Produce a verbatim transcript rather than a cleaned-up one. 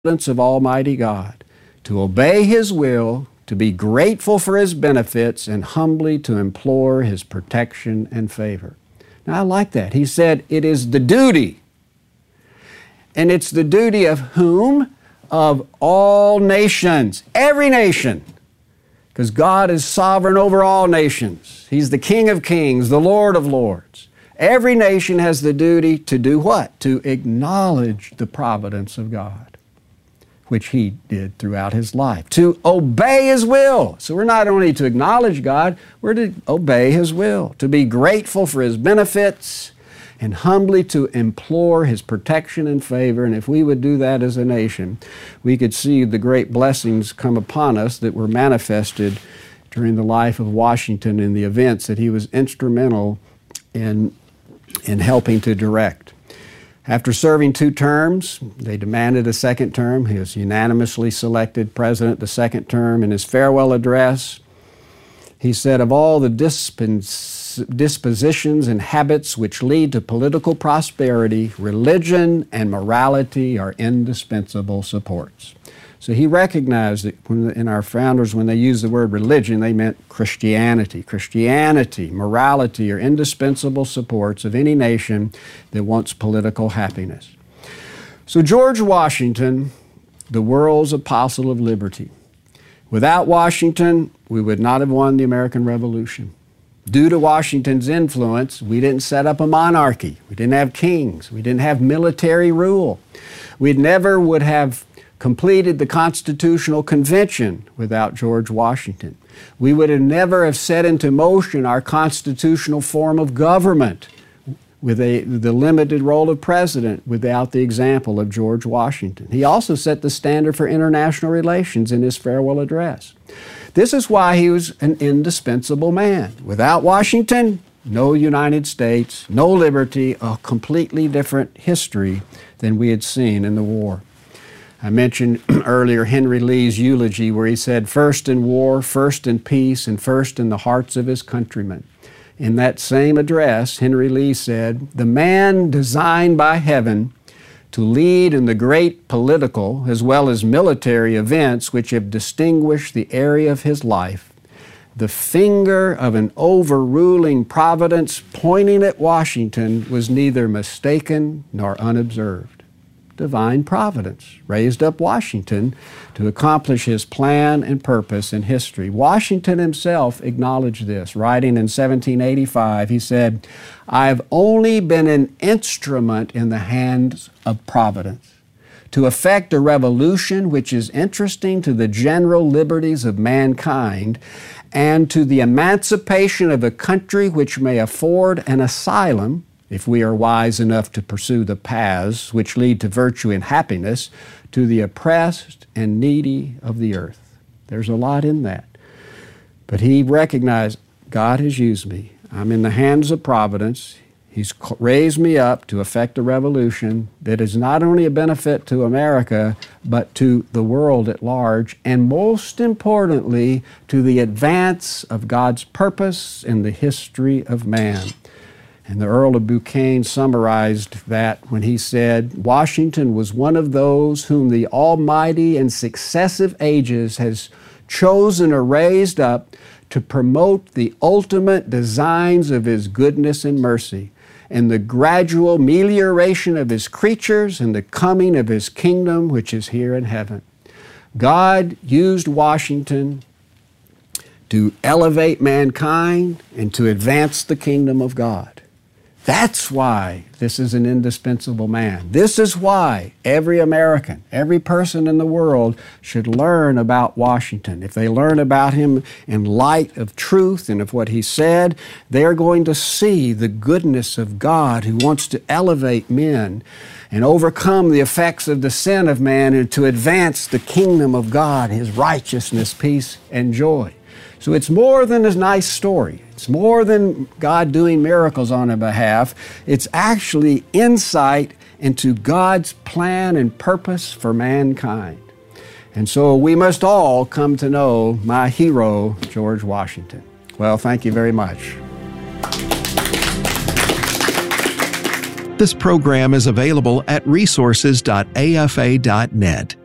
of Almighty God, to obey His will, to be grateful for His benefits, and humbly to implore His protection and favor. Now, I like that. He said it is the duty. And it's the duty of whom? Of all nations. Every nation. Because God is sovereign over all nations. He's the King of kings, the Lord of lords. Every nation has the duty to do what? To acknowledge the providence of God, which He did throughout His life. To obey His will. So we're not only to acknowledge God, we're to obey His will. To be grateful for His benefits and humbly to implore His protection and favor. And if we would do that as a nation, we could see the great blessings come upon us that were manifested during the life of Washington and the events that he was instrumental in, in helping to direct. After serving two terms, they demanded a second term. He was unanimously selected president the second term. In his farewell address, he said, of all the dispens- dispositions and habits which lead to political prosperity, religion and morality are indispensable supports. So he recognized that when, in our founders, when they used the word religion, they meant Christianity. Christianity, morality are indispensable supports of any nation that wants political happiness. So George Washington, the world's apostle of liberty. Without Washington, we would not have won the American Revolution. Due to Washington's influence, we didn't set up a monarchy. We didn't have kings. We didn't have military rule. We never would have completed the Constitutional Convention without George Washington. We would have never have set into motion our constitutional form of government with a, the limited role of president without the example of George Washington. He also set the standard for international relations in his farewell address. This is why he was an indispensable man. Without Washington, no United States, no liberty, a completely different history than we had seen in the war. I mentioned earlier Henry Lee's eulogy where he said, first in war, first in peace, and first in the hearts of his countrymen. In that same address, Henry Lee said, the man designed by heaven to lead in the great political as well as military events which have distinguished the area of his life, the finger of an overruling providence pointing at Washington was neither mistaken nor unobserved. Divine providence raised up Washington to accomplish his plan and purpose in history. Washington himself acknowledged this. Writing in seventeen eighty-five, he said, I have only been an instrument in the hands of providence to effect a revolution which is interesting to the general liberties of mankind and to the emancipation of a country which may afford an asylum, if we are wise enough to pursue the paths which lead to virtue and happiness, to the oppressed and needy of the earth. There's a lot in that. But he recognized, God has used me. I'm in the hands of providence. He's raised me up to effect a revolution that is not only a benefit to America, but to the world at large, and most importantly, to the advance of God's purpose in the history of man. And the Earl of Buchanan summarized that when he said, Washington was one of those whom the Almighty in successive ages has chosen or raised up to promote the ultimate designs of His goodness and mercy, and the gradual melioration of His creatures and the coming of His kingdom which is here in heaven. God used Washington to elevate mankind and to advance the kingdom of God. That's why this is an indispensable man. This is why every American, every person in the world should learn about Washington. If they learn about him in light of truth and of what he said, they're going to see the goodness of God who wants to elevate men and overcome the effects of the sin of man and to advance the kingdom of God, His righteousness, peace, and joy. So it's more than a nice story. It's more than God doing miracles on our behalf. It's actually insight into God's plan and purpose for mankind. And so we must all come to know my hero, George Washington. Well, thank you very much. This program is available at resources dot a f a dot net.